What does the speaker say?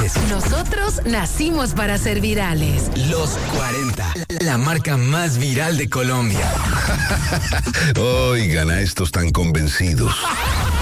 meses. Nosotros nacimos para ser virales. Los 40, la marca más viral de Colombia. Oigan a estos tan convencidos.